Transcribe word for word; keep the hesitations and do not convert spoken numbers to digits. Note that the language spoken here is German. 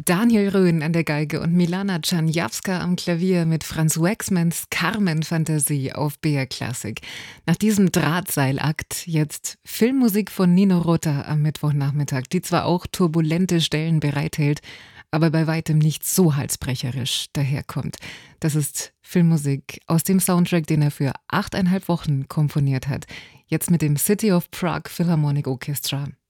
Daniel Röhn an der Geige und Milana Czerniawska am Klavier mit Franz Waxmans Carmen-Fantasie auf B R Classic. Nach diesem Drahtseilakt jetzt Filmmusik von Nino Rota am Mittwochnachmittag, die zwar auch turbulente Stellen bereithält, aber bei weitem nicht so halsbrecherisch daherkommt. Das ist Filmmusik aus dem Soundtrack, den er für achteinhalb Wochen komponiert hat. Jetzt mit dem City of Prague Philharmonic Orchestra.